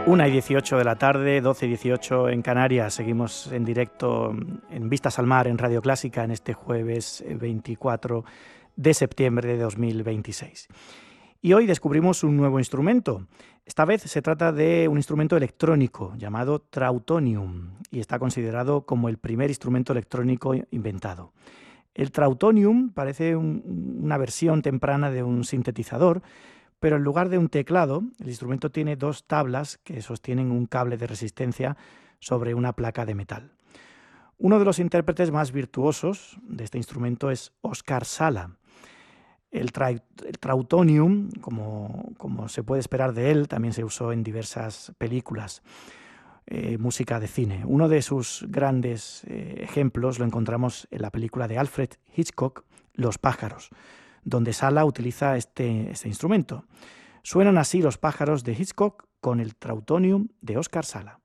1:18 de la tarde, 12:18 en Canarias. Seguimos en directo en Vistas al Mar en Radio Clásica en este jueves 24 de septiembre de 2026. Y hoy descubrimos un nuevo instrumento. Esta vez se trata de un instrumento electrónico llamado trautonium y está considerado como el primer instrumento electrónico inventado. El trautonium parece una versión temprana de un sintetizador, pero en lugar de un teclado, el instrumento tiene dos tablas que sostienen un cable de resistencia sobre una placa de metal. Uno de los intérpretes más virtuosos de este instrumento es Oskar Sala. El trautonium, como se puede esperar de él, también se usó en diversas películas, música de cine. Uno de sus grandes ejemplos lo encontramos en la película de Alfred Hitchcock, Los pájaros, donde Sala utiliza este instrumento. Suenan así los pájaros de Hitchcock con el trautonium de Oskar Sala.